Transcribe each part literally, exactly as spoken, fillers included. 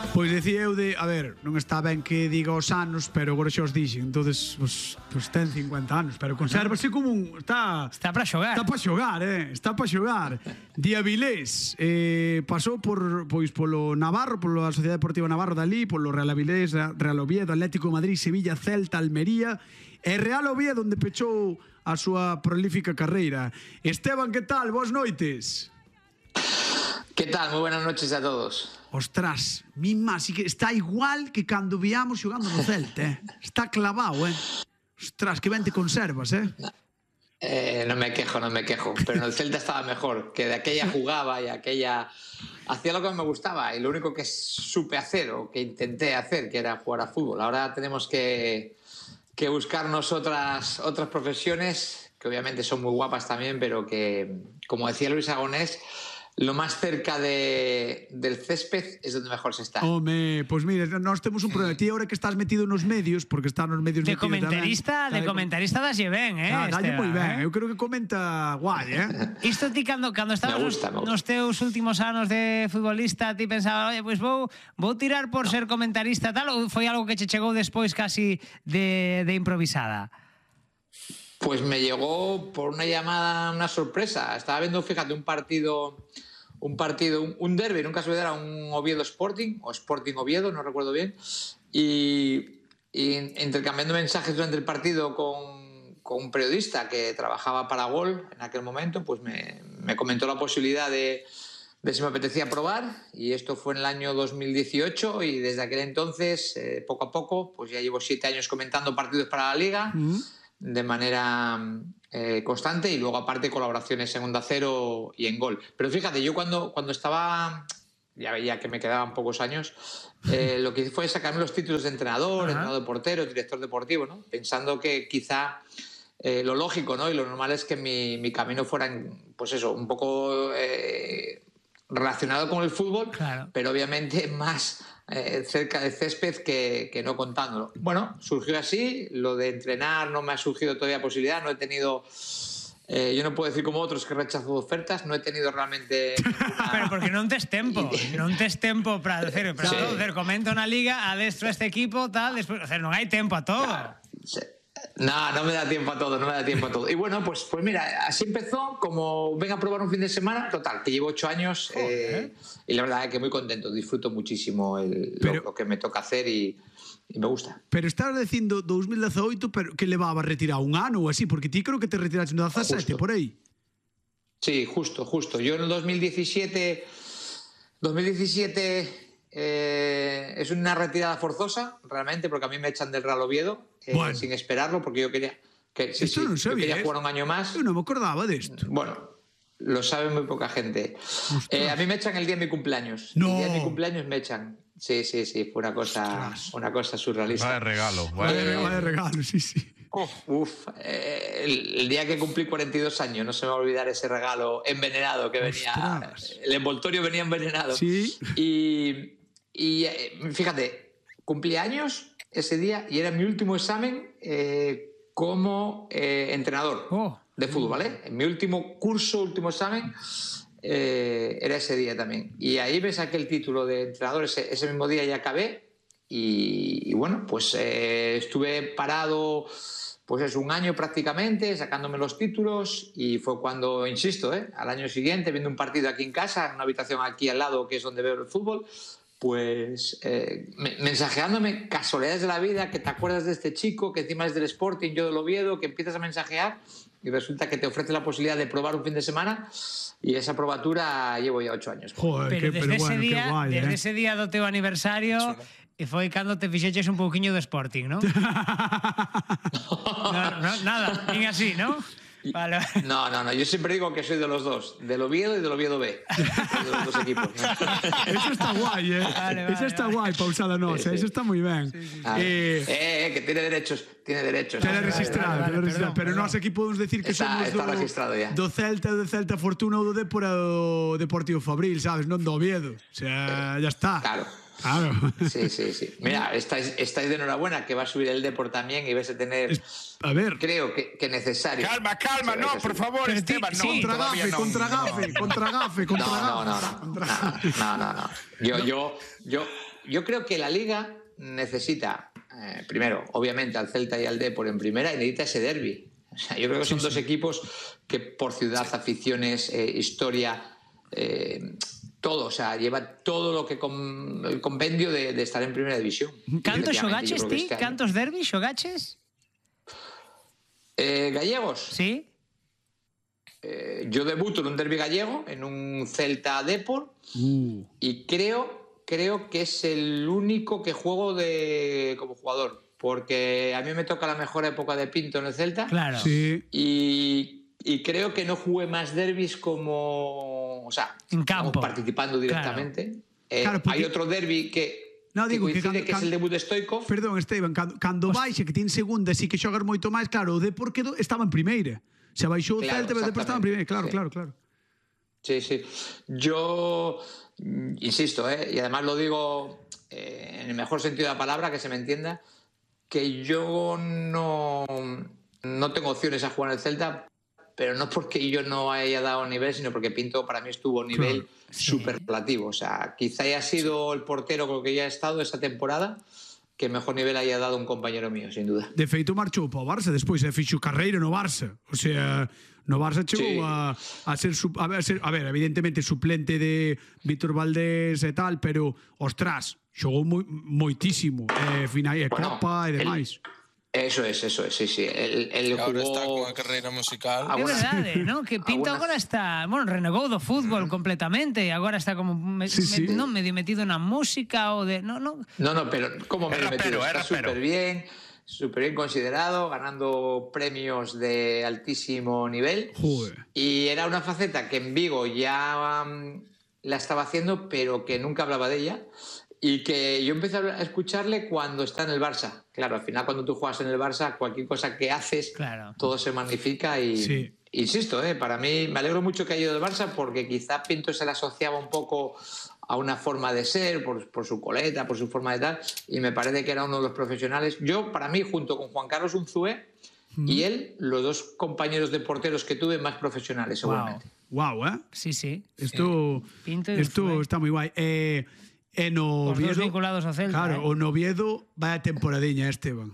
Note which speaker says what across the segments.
Speaker 1: Pois decía eu de, a ver, non está ben que diga os anos, pero agora xa os dixen, entonces, pues, pues ten cincuenta anos, pero consérvase como un, está
Speaker 2: Está para xogar.
Speaker 1: Está para xogar, eh, está para xogar. Di Avilés, eh, pasou por pois polo Navarro, pola Sociedade Deportiva Navarro dali, polo Real Avilés, Real Oviedo, Atlético de Madrid, Sevilla, Celta, Almería e Real Oviedo, onde pechou a súa prolífica carreira. Esteban, que tal? Boas noites.
Speaker 3: ¿Qué tal? Muy buenas noches a todos.
Speaker 1: Ostras, Mima, así que está igual que cando viamos xogando no Celta, eh? Está clavado, eh? Ostras, que ben te conservas, eh?
Speaker 3: Eh, no me quejo, no me quejo, pero en el Celta estaba mejor, que de aquella jugaba y aquella hacía lo que me gustaba y lo único que supe hacer o que intenté hacer, que era jugar a fútbol. Ahora tenemos que, que buscarnos otras, otras profesiones que obviamente son muy guapas también, pero que, como decía Luis Agonés, lo más cerca de, del césped es donde mejor se está.
Speaker 1: Home, pois pues mira, nós temos un problema. Ti ahora que estás metido nos medios, porque estás nos medios
Speaker 2: de
Speaker 1: metido
Speaker 2: comentarista,
Speaker 1: tamén,
Speaker 2: de comentarista daslle ben, eh?
Speaker 1: Ah, dalle moi ben.
Speaker 2: eh?
Speaker 1: Eu creo que comenta guai, eh?
Speaker 2: Isto ti cando, cando estabas
Speaker 3: me gusta, me gusta.
Speaker 2: nos teus últimos anos de futbolista, ti pensaba, oye, pois pues vou, vou tirar por no. ser comentarista tal, ou foi algo que che chegou despois casi de, de improvisada?
Speaker 3: Pues me llegó por una llamada, una sorpresa. Estaba viendo, fíjate, un partido... un partido, un, un derbi, nunca se olvidará, un Oviedo Sporting, o Sporting Oviedo, no recuerdo bien, y, y intercambiando mensajes durante el partido con, con un periodista que trabajaba para Gol en aquel momento, pues me, me comentó la posibilidad de, de si me apetecía probar, y esto fue en el año dos mil dieciocho, y desde aquel entonces, eh, poco a poco, pues ya llevo siete años comentando partidos para la Liga, mm. de manera... Eh, constante, y luego aparte colaboraciones en Onda Cero y en Gol. Pero fíjate, yo cuando, cuando estaba, ya veía que me quedaban pocos años, eh, lo que hice fue sacarme los títulos de entrenador, uh-huh. entrenador de portero, director deportivo, ¿no? Pensando que quizá eh, lo lógico, ¿no? Y lo normal es que mi, mi camino fuera, pues eso, un poco eh, relacionado con el fútbol, claro. pero obviamente más eh, cerca del césped que, que no contándolo. Bueno, surgió así, lo de entrenar no me ha surgido todavía posibilidad, no he tenido... Eh, yo no puedo decir como otros que rechazo ofertas, no he tenido realmente...
Speaker 2: Ninguna... Pero porque non tes tempo, non tes tempo para hacer, para sí. hacer comento na liga, adestro a este equipo, tal, después, o sea, non hai tempo a todo.
Speaker 3: Claro, sí. No, no me da tiempo a todo, no me da tiempo a todo. Y bueno, pues, pues mira, así empezó, como venga a probar un fin de semana, total, que llevo ocho años eh, y la verdad es que muy contento, disfruto muchísimo el, pero, lo, lo que me toca hacer y, y me gusta.
Speaker 1: Pero estás dicindo dos mil dieciocho, pero que levaba retirado un ano ou así, porque ti creo que te retiraste no diecisiete, por aí.
Speaker 3: Sí, justo, justo. Yo en el dos mil diecisiete... dos mil diecisiete... Eh, es una retirada forzosa realmente, porque a mí me echan del Real Oviedo eh, bueno. sin esperarlo, porque yo quería que, sí, sí,
Speaker 1: no
Speaker 3: yo quería jugar un año más.
Speaker 1: Yo no me acordaba de esto.
Speaker 3: Bueno, lo sabe muy poca gente. eh, a mí me echan el día de mi cumpleaños.
Speaker 1: No.
Speaker 3: El día de mi cumpleaños me echan. Sí, sí, sí, fue una cosa, una cosa surrealista.
Speaker 4: Vaya regalo,
Speaker 1: vaya, eh, vaya regalo, sí, sí.
Speaker 3: Uf, uf eh, el, el día que cumplí cuarenta y dos años, no se me va a olvidar ese regalo envenenado que venía. Ostras. El envoltorio venía envenenado.
Speaker 1: Sí.
Speaker 3: Y, y fíjate, cumplí años ese día y era mi último examen eh, como eh, entrenador oh. de fútbol, ¿vale? En mi último curso, último examen, eh, era ese día también. Y ahí me saqué el título de entrenador, ese, ese mismo día ya acabé. Y, y bueno, pues eh, estuve parado pues es un año prácticamente sacándome los títulos, y fue cuando, insisto, ¿eh? al año siguiente, viendo un partido aquí en casa, en una habitación aquí al lado que es donde veo el fútbol, pues eh, mensajeándome casualidades de la vida, que te acuerdas de este chico, que encima es del Sporting, yo del Oviedo, que empiezas a mensajear y resulta que te ofrece la posibilidad de probar un fin de semana, y esa probatura llevo ya ocho años.
Speaker 1: Joder,
Speaker 2: pero
Speaker 1: que,
Speaker 2: desde,
Speaker 1: pero
Speaker 2: ese,
Speaker 1: bueno,
Speaker 2: día,
Speaker 1: guay,
Speaker 2: desde
Speaker 1: eh?
Speaker 2: ese día do teu aniversario e foi cando te fixeches un pouquiño do Sporting, ¿no? no, no nada, nin así, ¿no? Vale.
Speaker 3: No, no, no, yo siempre digo que soy de los dos, del Oviedo y del Oviedo B, de los dos equipos.
Speaker 1: Eso está guay, eh. Vale, vale, eso está vale. guay, pausada nosa, sí, sí. Eso está muy ben. Sí, sí, sí. Eh,
Speaker 3: eh, que tiene derechos, tiene derechos.
Speaker 1: Tiene registrado,
Speaker 2: vale, vale,
Speaker 1: vale, registrado.
Speaker 2: perdón,
Speaker 1: pero nós aquí podemos decir que
Speaker 3: está,
Speaker 1: somos
Speaker 3: está
Speaker 1: do,
Speaker 3: registrado ya.
Speaker 1: do Celta, do Celta Fortuna ou do Dépor do Deportivo Fabril, sabes, non do Oviedo. O sea, eh, ya está.
Speaker 3: Claro.
Speaker 1: Claro.
Speaker 3: Sí, sí, sí. Mira, estáis, estáis de enhorabuena, que va a subir el Depor también y vais a tener,
Speaker 1: a ver,
Speaker 3: creo que, que necesario.
Speaker 4: Calma, calma, no, por favor,
Speaker 2: pero
Speaker 4: Esteban, no,
Speaker 1: contra gafe,
Speaker 4: no.
Speaker 1: contra gafe, contra gafe, contra
Speaker 3: no,
Speaker 1: gafe.
Speaker 3: no, no, no, no, no, no, no. Yo, yo, yo, yo creo que la Liga necesita, eh, primero, obviamente, al Celta y al Depor en primera, y necesita ese derbi. O sea, yo creo que son sí, dos sí. equipos que por ciudad, aficiones, eh, historia, eh, todo, o sea, lleva todo lo que con, el compendio de, de estar en primera división.
Speaker 2: ¿Cantos xogaches, ti? Este ¿Cantos derbis xogaches?
Speaker 3: Eh, ¿Gallegos?
Speaker 2: Sí.
Speaker 3: Eh, yo debuto en un derbi gallego, en un Celta Depor, uh. y creo, creo que es el único que juego de, como jugador, porque a mí me toca la mejor época de Pinto en el Celta.
Speaker 2: Claro.
Speaker 1: Sí.
Speaker 3: Y, y creo que no jugué más derbis como, o sea,
Speaker 2: en campo,
Speaker 3: participando directamente. Claro. Eh, claro, porque... Hay otro derbi que
Speaker 1: No, digo
Speaker 3: que,
Speaker 1: que, cando,
Speaker 3: que es el debut de Stoikov.
Speaker 1: Perdón, Esteban, cando, cando baixa, que tiene segunda, sí que xogar moito máis, claro, o Depor quedou, estaba en primeira. Se baixou o
Speaker 3: claro,
Speaker 1: Celta, pero Depor estaba en primeira, claro,
Speaker 3: sí.
Speaker 1: claro, claro.
Speaker 3: Sí, sí. Yo insisto, ¿eh? Y además lo digo eh, en el mejor sentido de la palabra, que se me entienda, que yo no, no tengo opciones a jugar en el Celta, pero no porque yo no haya dado nivel, sino porque Pinto para mí estuvo a nivel claro, sí. superlativo. O sea, quizá haya sido el portero con el que ya he estado esa temporada que mejor nivel haya dado un compañero mío, sin duda.
Speaker 1: De feito marchou para o Barça despois, e fixo carreira no Barça. O sea, no Barça chegou sí. a, a, ser, a, ver, a ser, a ver, evidentemente suplente de Víctor Valdés e tal, pero, ostras, xogou moi, moitísimo. E final, e bueno, Copa e demais. El...
Speaker 3: Eso es, eso es, sí, sí. Él, él
Speaker 4: ahora
Speaker 3: jugó...
Speaker 4: está con a carreira musical.
Speaker 2: É verdade, ¿no? Que Pinto agora está... Bueno, renegou do fútbol mm. completamente e agora está como me, sí, sí. Me, non medio metido na música ou de... No, no,
Speaker 3: no, no pero como medio metido. Está súper bien, súper bien considerado, ganando premios de altísimo nivel.
Speaker 1: Joder.
Speaker 3: Y era una faceta que en Vigo ya um, la estaba haciendo, pero que nunca hablaba de ella. Y que yo empecé a escucharle cuando está en el Barça. Claro, al final cuando tú juegas en el Barça, cualquier cosa que haces,
Speaker 2: claro.
Speaker 3: todo se magnifica y...
Speaker 1: Sí.
Speaker 3: Insisto, eh, para mí me alegro mucho que haya ido del Barça porque quizá Pinto se le asociaba un poco a una forma de ser, por, por su coleta, por su forma de tal, y me parece que era uno de los profesionales. Yo, para mí, junto con Juan Carlos Unzué mm. y él, los dos compañeros de porteros que tuve más profesionales, seguramente.
Speaker 1: Wow, wow, ¿eh?
Speaker 2: Sí, sí.
Speaker 1: Esto,
Speaker 2: Pinto
Speaker 1: esto está muy guay. Eh... E no
Speaker 2: Oviedo, os dos vinculados ao Celta.
Speaker 1: Claro,
Speaker 2: eh?
Speaker 1: o no Oviedo vai a temporadiña, Esteban.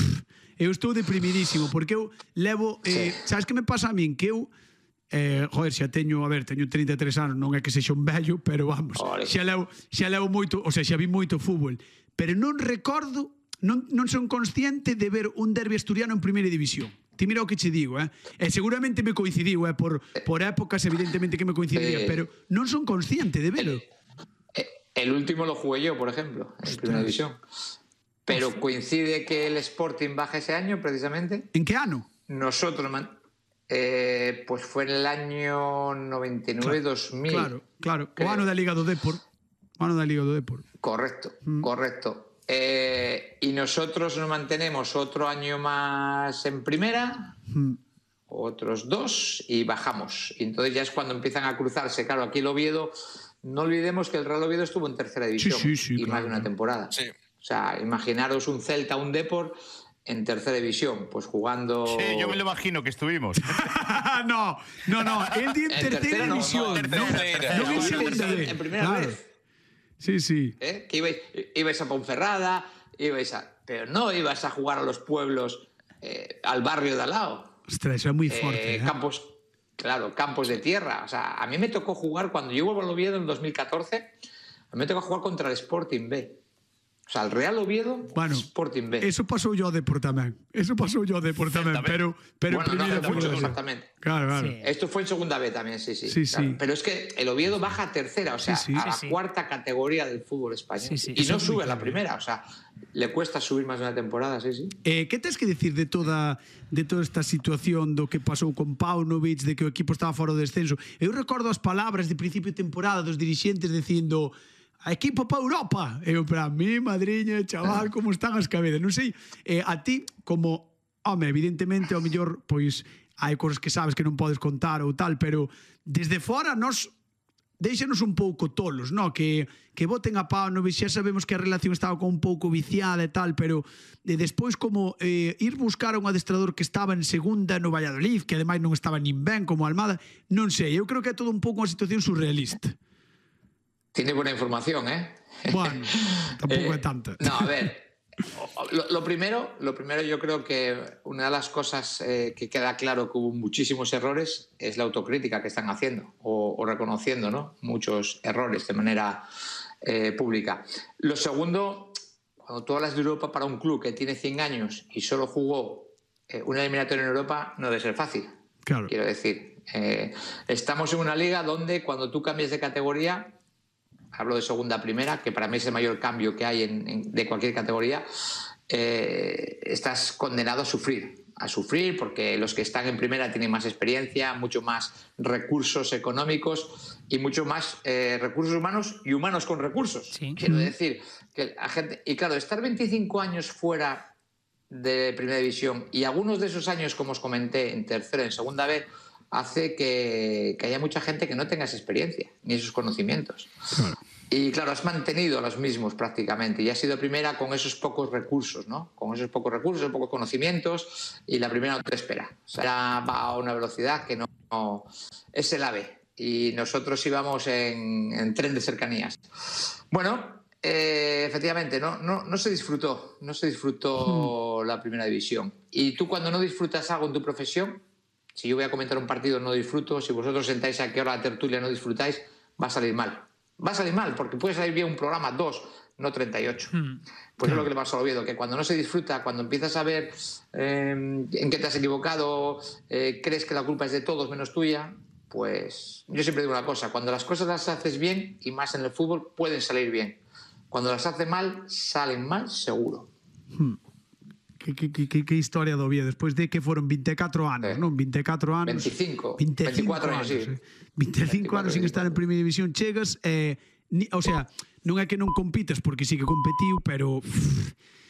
Speaker 1: Eu estou deprimidísimo porque eu levo, eh, sí. sabes que me pasa a min? Que eu eh, joder, xa teño, a ver, teño trinta e tres anos, non é que sexa un vello, pero vamos, Olé. xa levo, xa levo moito, o sea, xa vi moito fútbol, pero non recordo, non, non son consciente de ver un derbi asturiano en primeira división. Ti mira o que che digo, eh? E seguramente me coincidiu, eh? Por, por épocas evidentemente que me coincidiría, eh, pero non son consciente de verlo.
Speaker 3: Eh, El último lo jugué yo, por ejemplo, en Ostras. Primera división. Pero coincide que el Sporting baja ese año, precisamente.
Speaker 1: ¿En qué año?
Speaker 3: Nosotros, eh, pues fue en el año noventa y nueve dos mil.
Speaker 1: Claro, claro. O ano da Liga do Depor. O ano da Liga do Depor.
Speaker 3: Correcto, mm. correcto. Eh, y nosotros nos mantenemos otro año más en primera, mm. otros dos, y bajamos. Y entonces ya es cuando empiezan a cruzarse. Claro, aquí el Oviedo... No olvidemos que el Real Oviedo estuvo en tercera división
Speaker 1: sí, sí, sí,
Speaker 3: y
Speaker 1: claro.
Speaker 3: más de una temporada.
Speaker 4: Sí.
Speaker 3: O sea, imaginaros un Celta, un Depor en tercera división, pues jugando...
Speaker 5: Sí, yo me lo imagino que estuvimos.
Speaker 1: no, no, no, él en, en tercera
Speaker 3: no,
Speaker 1: división.
Speaker 3: No,
Speaker 1: no, no, no en segunda vez.
Speaker 3: En primera
Speaker 1: claro.
Speaker 3: vez.
Speaker 1: Sí, sí.
Speaker 3: ¿Eh? Que ibais, ibais a Ponferrada, ibais a... Pero no ibas a jugar a los pueblos, eh, al barrio de al lado.
Speaker 1: Ostras, eso es muy fuerte.
Speaker 3: Eh,
Speaker 1: ¿eh?
Speaker 3: Campos... Claro, campos de tierra. O sea, a mí me tocó jugar, cuando yo vuelvo al Oviedo en dos mil catorce, a mí me tocó jugar contra el Sporting B. O sea, el Real Oviedo,
Speaker 1: bueno,
Speaker 3: Sporting B.
Speaker 1: Eso pasó yo de por tamén. Eso pasó yo de por tamén, pero, pero
Speaker 3: bueno,
Speaker 1: primero
Speaker 3: no, mucho, exactamente.
Speaker 1: Claro, claro.
Speaker 3: Sí. Esto fue en segunda B también, sí, sí.
Speaker 1: sí,
Speaker 3: claro.
Speaker 1: sí.
Speaker 3: Pero es que el Oviedo baja a tercera, o sea,
Speaker 1: sí, sí.
Speaker 3: a la
Speaker 2: sí, sí.
Speaker 3: cuarta categoría del fútbol español.
Speaker 2: Sí, sí.
Speaker 3: Y
Speaker 1: eso
Speaker 3: no sube a la
Speaker 1: claro.
Speaker 3: primera, o sea, le cuesta subir más de una temporada, sí, sí.
Speaker 1: Eh, que tens que decir de toda de toda esta situación do que pasou con Paunovic, de que o equipo estaba fora do descenso? Eu recordo as palabras de principio de temporada dos dirixentes dicindo a equipo para Europa. Eu, para mí, madriña, chaval, como están as cabezas? Non sei, eh, a ti, como, home, evidentemente, ao mellor, pois, hai cousas que sabes que non podes contar ou tal, pero desde fora, nos deixanos un pouco tolos, no? Que, que voten a Paunovic, xa sabemos que a relación estaba con un pouco viciada e tal, pero de despois como eh, ir buscar a un adestrador que estaba en segunda no Valladolid, que ademais non estaba nin ben como Almada, non sei, eu creo que é todo un pouco unha situación surrealista.
Speaker 3: Tiene buena información, ¿eh?
Speaker 1: Bueno, tampouco é
Speaker 3: Eh,
Speaker 1: tanta.
Speaker 3: No, a ver, lo, lo primero, lo primero yo creo que una de las cosas eh, que queda claro que hubo muchísimos errores es la autocrítica que están haciendo o, o reconociendo, ¿no? Muchos errores de manera eh, pública. Lo segundo, cuando tú hablas de Europa para un club que tiene cien años y solo jugó eh, una eliminatoria en Europa, no debe ser fácil.
Speaker 1: Claro.
Speaker 3: Quiero decir, eh, estamos en una liga donde cuando tú cambias de categoría, hablo de segunda a primera, que para mí es el mayor cambio que hay en, en, de cualquier categoría, eh, estás condenado a sufrir, a sufrir porque los que están en primera tienen más experiencia, mucho más recursos económicos y mucho más eh, recursos humanos y humanos con recursos.
Speaker 2: Sí.
Speaker 3: Quiero decir, que la gente... Y claro, estar veinticinco años fuera de primera división y algunos de esos años, como os comenté, en tercera, en segunda B, hace que, que haya mucha gente que no tenga esa experiencia ni esos conocimientos. Claro. Y claro, has mantenido los mismos prácticamente y has sido primera con esos pocos recursos, ¿no? Con esos pocos recursos, esos pocos conocimientos y la primera no te espera. O sea, va a una velocidad que no, no es el AVE y nosotros íbamos en, en tren de cercanías. Bueno, eh, efectivamente, no, no, no se disfrutó, no se disfrutó hmm. la primera división. Y tú cuando no disfrutas algo en tu profesión, si yo voy a comentar un partido no disfruto, si vosotros sentáis aquí ahora a la tertulia no disfrutáis, va a salir mal. Va a salir mal, porque puede salir bien un programa, dos, no treinta y ocho. Hmm. Pues claro. Es lo que le pasa al Oviedo, que cuando no se disfruta, cuando empiezas a ver eh, en qué te has equivocado, eh, crees que la culpa es de todos menos tuya, pues yo siempre digo una cosa, cuando las cosas las haces bien, y más en el fútbol, pueden salir bien. Cuando las haces mal, salen mal seguro.
Speaker 1: Hmm. Que, que, que, que historia do Oviedo, despois de que foron vinte e catro anos,
Speaker 3: eh.
Speaker 1: non? vinte e catro anos.
Speaker 3: veinticinco.
Speaker 1: veinticinco
Speaker 3: veinticuatro anos, sí.
Speaker 1: Eh. veinticinco anos sin estar en primeira división, chegas, eh, ni, o sea, non é que non compites, porque sí que competiu, pero... Pff,